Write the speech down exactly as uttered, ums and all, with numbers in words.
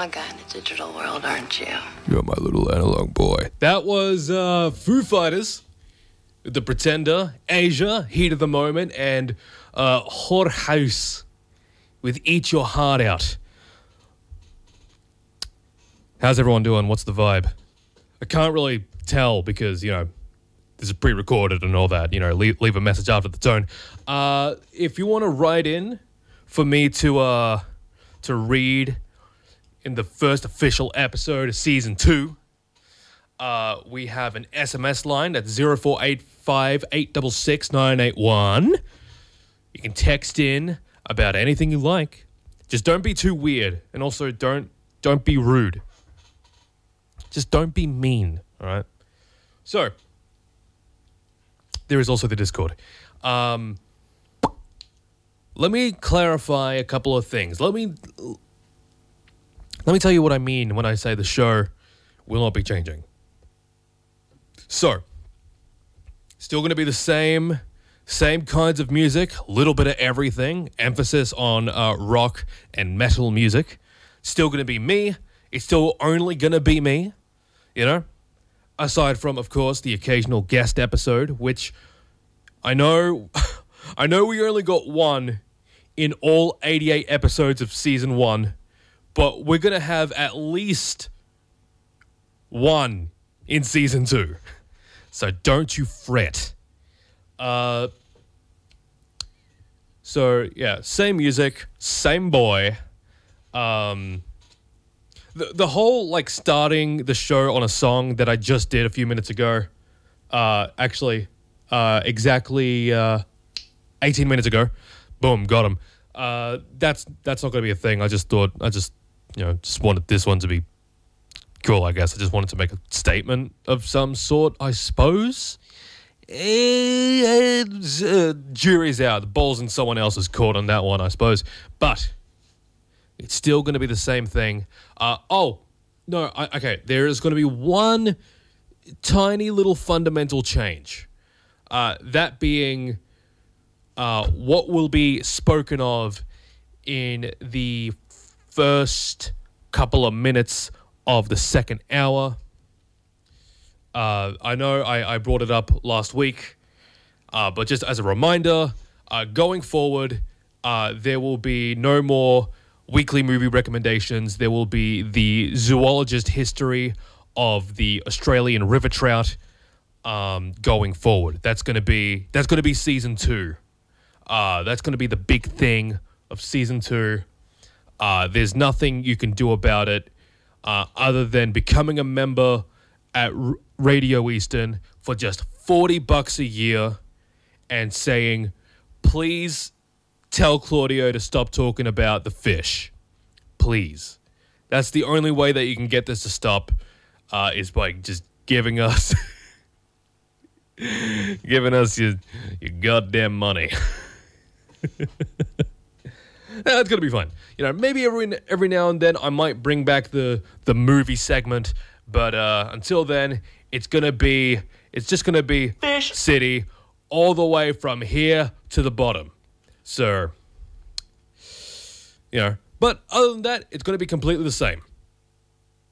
guy in the digital world, aren't you? You're my little analog boy. That was uh, Foo Fighters, The Pretender, Asia, Heat of the Moment, and uh, Whorehouse with Eat Your Heart Out. How's everyone doing? What's the vibe? I can't really tell because, you know, this is pre-recorded and all that. You know, leave, leave a message after the tone. Uh, if you want to write in for me to uh, to read in the first official episode of season two, uh, we have an S M S line at zero four eight five, eight six six, nine eight one. You can text in about anything you like. Just don't be too weird, and also don't don't be rude. Just don't be mean, all right? So, there is also the Discord. Um, let me clarify a couple of things. Let me let me tell you what I mean when I say the show will not be changing. So, still going to be the same, same kinds of music, a little bit of everything, emphasis on uh, rock and metal music. Still going to be me. It's still only going to be me, you know? Aside from, of course, the occasional guest episode, which I know, I know we only got one in all eighty-eight episodes of season one, but we're going to have at least one in season two. So don't you fret. Uh, so, yeah, same music, same boy. Um... The, the whole, like, starting the show on a song that I just did a few minutes ago, uh, actually, uh, exactly uh, eighteen minutes ago, boom, got him. Uh, that's that's not going to be a thing. I just thought, I just, you know, just wanted this one to be cool, I guess. I just wanted to make a statement of some sort, I suppose. Eh, uh, jury's out. The ball's in someone else's court on that one, I suppose. But it's still going to be the same thing. Uh, oh, no, I, okay. There is going to be one tiny little fundamental change. Uh, that being uh, what will be spoken of in the first couple of minutes of the second hour. Uh, I know I, I brought it up last week, uh, but just as a reminder, uh, going forward, uh, there will be no more weekly movie recommendations. There will be the zoologist history of the Australian river trout um, going forward. That's going to be that's going to be season two. Uh, that's going to be the big thing of season two. Uh, there's nothing you can do about it uh, other than becoming a member at R- Radio Eastern for just forty bucks a year and saying, please tell Claudio to stop talking about the fish. Please. That's the only way that you can get this to stop uh, is by just giving us giving us your, your goddamn money. That's going to be fun. You know, maybe every every now and then I might bring back the, the movie segment, but uh, until then, it's going to be, it's just going to be Fish City all the way from here to the bottom. So, you know, but other than that, it's going to be completely the same.